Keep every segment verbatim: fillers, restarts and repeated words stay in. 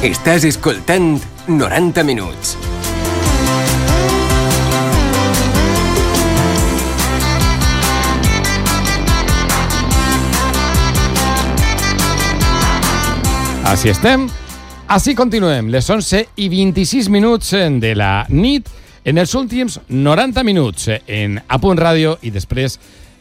Estàs escoltant noranta minuts. Així estem, així continuem, les onze i vint-i-sis minuts de la nit, en els últims noranta minuts en A Punt Ràdio i després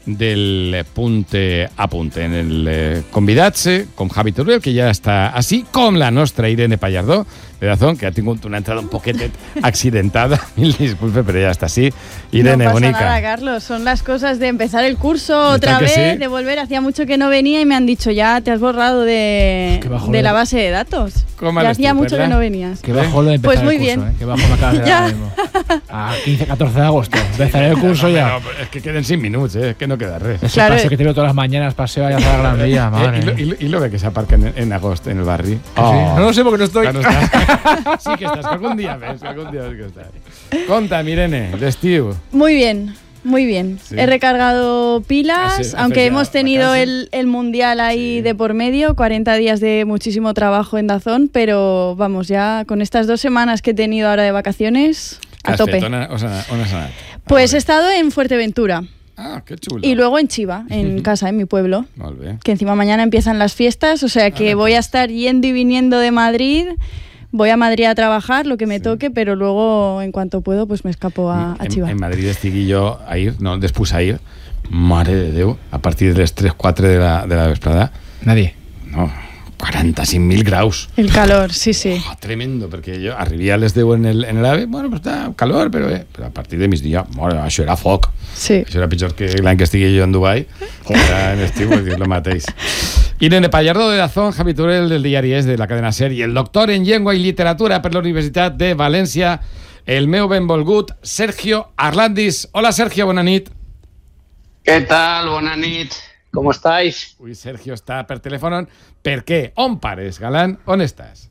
del punt a punt. En el convidats, com Javi Teruel, que ja està així, com la nostra Irene Pallardó, de Dazón, que ha tingut una entrada un poquetet accidentada. Mil disculpe, pero ya está así. Irene, no pasa bonica. nada, Carlos. Son las cosas de empezar el curso otra vez, sí? De volver. Hacía mucho que no venía y me han dicho, ya te has borrado de, de la base de datos. Ya hacía mucho que no venías. Que bajo lo de empezar pues muy el curso, bien. ¿eh? Que bajo me acabas de dar ahora mismo. A quince, catorce de agosto. Empezaré el curso no, ya. No, es que queden sin minutos, ¿eh? Es que no queda res. Ese claro. paseo que te veo todas las mañanas, paseo allá a la Gran Vía, madre. Eh, y, lo, y, lo, y lo ve que se aparca en, en agosto en el barri. Oh. Sí. No lo sé porque no estoy. No está. Sí que estás, que algún día ves, algún día ves que estás. Conta, Irene, l'estiu. Muy bien. Muy bien. Sí. He recargado pilas, Hace, hace aunque hemos tenido el, el Mundial ahí sí. de por medio, cuarenta días de muchísimo trabajo en Dazón, pero vamos, ya con estas dos semanas que he tenido ahora de vacaciones, a tope. ¿On has anat? Pues he estado en Fuerteventura. Ah, qué chulo. Y luego en Chiva, en uh-huh. casa, en mi pueblo. Molt bé. Que encima mañana empiezan las fiestas, o sea que ah, voy a estar yendo y viniendo de Madrid. Voy a Madrid a trabajar, lo que me sí. toque, pero luego, en cuanto puedo, pues me escapo a, a Chiva. En, en Madrid estigui jo a ir, no, després a ir, mare de Déu, a partir de les tres quatre de la, de la vesprada. Nadie. No, quaranta-cinc mil graus. El calor, sí, sí. Oh, tremendo, perquè jo arribia a les deu en el, en el AVE, bueno, pues està calor, però, eh, però a partir de migdia, mare, això era foc. Sí. Això era pitjor que l'any que estigui jo en Dubai, era en estiu, és el mateix. Irene Pallardó de Dazón, Javi Teruel del diari Es de la cadena SER i el doctor en llengua i literatura per la Universitat de València, el meu benvolgut Sergio Arlandis. Hola, Sergio, bona nit. ¿Qué tal? Bona nit. ¿Cómo estáis? Uy, Sergio està per telèfon. Per què? On pares, galán? On estàs?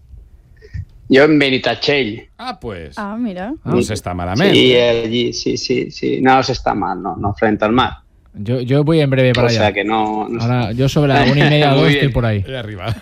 Yo en Benitatxell. Ah, pues. Ah, mira. No se está malamente. Sí, allí, sí, sí, sí. No se está mal, no, no frente al mar. Yo, yo voy en breve para o allá. O sea que no... no Ahora, yo sobre la una y media, dos estoy por ahí. Ahí arriba.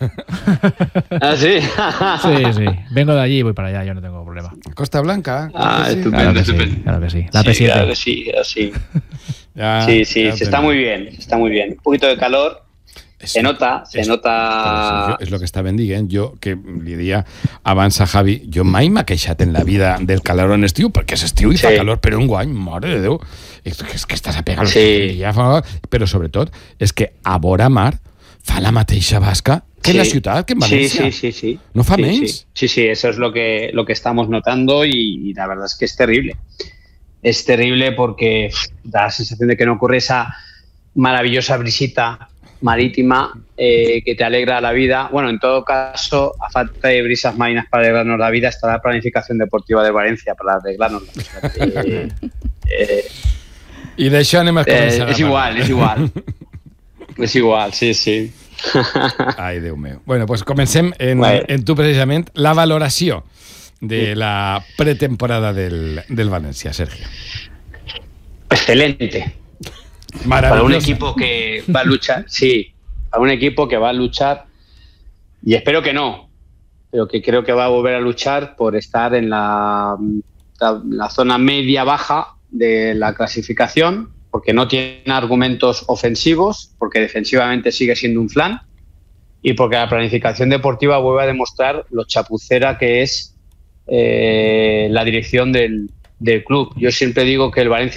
¿Ah, sí? Sí, sí. Vengo de allí y voy para allá, yo no tengo problema. Costa Blanca. Ah, sí. estupendo, claro que estupendo. Sí, claro que sí. La sí, P siete. Claro que sí, así. Ya, sí, sí, ya se está muy bien, está muy bien. Un poquito de calor. Es, se nota, se es, nota... És el que estava dient. Jo, que li dia abans a Javi, jo mai m'ha queixat en la vida del calor en estiu, perquè és estiu i sí. fa calor, però un guany, mare de Déu, és que, és que estàs a pegar sí. ja fa... Però sobretot és que a vora mar fa la mateixa basca que sí. en la ciutat, que en València. Sí, sí, sí, sí. No fa sí, menys. Sí. sí, sí, eso es lo que, lo que estamos notando y, y la verdad es que es terrible. Es terrible porque da la sensación de que no ocurre esa maravillosa brisita marítima eh, que te alegra la vida. Bueno, en todo caso, a falta de brisas marinas para alegrarnos la vida, está la planificación deportiva de Valencia para arreglarnos la vida. Eh, eh, I d'això anem a començar. Eh, és igual, és igual. És igual, sí, sí. Ai, Déu meu. Bueno, pues comencem en, bueno. en tu precisament la valoració de la pretemporada del, del València, Sergio. Excelente. Para un equipo que va a luchar, sí, para un equipo que va a luchar, y espero que no, pero que creo que va a volver a luchar por estar en la, la, la zona media-baja de la clasificación, porque no tiene argumentos ofensivos, porque defensivamente sigue siendo un flan, y porque la planificación deportiva vuelve a demostrar lo chapucera que es eh, la dirección del, del club. Yo siempre digo que el Valencia